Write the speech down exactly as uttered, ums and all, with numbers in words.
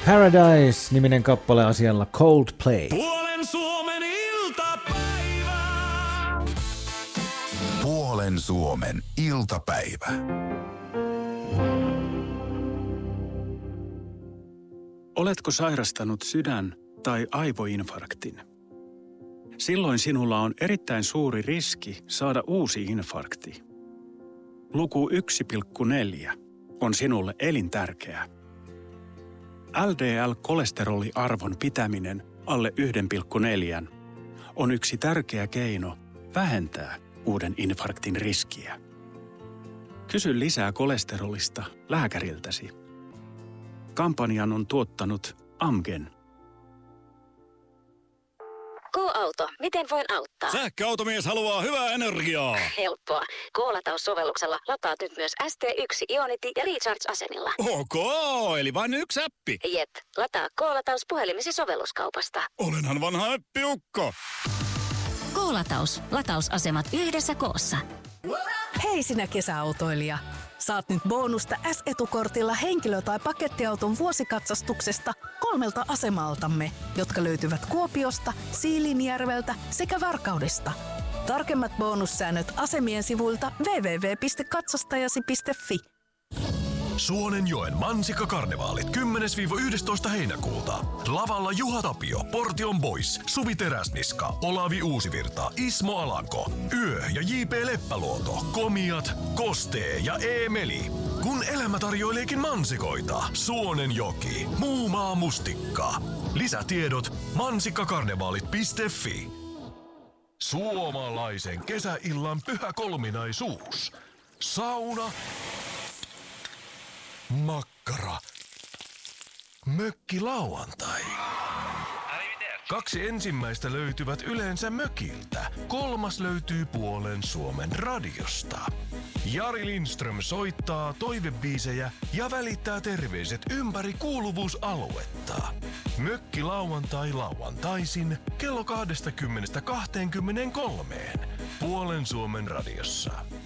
Paradise-niminen kappale asialla Coldplay. Puolen Suomen iltapäivä. Puolen Suomen iltapäivä. Oletko sairastanut sydän- tai aivoinfarktin? Silloin sinulla on erittäin suuri riski saada uusi infarkti. Luku yksi pilkku neljä on sinulle elintärkeä. L D L-kolesteroliarvon pitäminen alle yksi pilkku neljä on yksi tärkeä keino vähentää uuden infarktin riskiä. Kysy lisää kolesterolista lääkäriltäsi. Kampanjan on tuottanut Amgen. K-auto, miten voin auttaa? Sähköautomies haluaa hyvää energiaa. Helppoa. K-lataussovelluksella lataat nyt myös S T yksi Ionity ja Recharge-asemilla. Ok, eli vain yksi appi. Jep, lataa K-lataus puhelimesi sovelluskaupasta. Olenhan vanha appiukko. K-lataus. Latausasemat yhdessä koossa. Hei sinä kesäautoilija! Saat nyt bonusta S-etukortilla henkilö- tai pakettiauton vuosikatsastuksesta kolmelta asemaltamme, jotka löytyvät Kuopiosta, Siilinjärveltä sekä Varkaudesta. Tarkemmat bonussäännöt asemien sivuilta double-u double-u double-u piste katsastajasi piste fi. Suonenjoen Mansikkakarnevaalit kymmenes yhdestoista heinäkuuta. Lavalla Juha Tapio, Portion Boys, Suvi Teräsniska, Olavi Uusivirta, Ismo Alanko, Yö ja J P Leppäluoto, Komiat, Kostee ja Eemeli. Kun elämä tarjoileekin mansikoita, Suonenjoki, muu maa mustikka. Lisätiedot mansikkakarnevaalit piste fi. Suomalaisen kesäillan pyhä kolminaisuus. Sauna, makkara, mökki lauantai. Kaksi ensimmäistä löytyvät yleensä mökiltä. Kolmas löytyy Puolen Suomen radiosta. Jari Lindström soittaa toivebiisejä ja välittää terveiset ympäri kuuluvuusaluetta. Mökki lauantai lauantaisin kello kaksikymmentä kaksikymmentäkolme Puolen Suomen radiossa.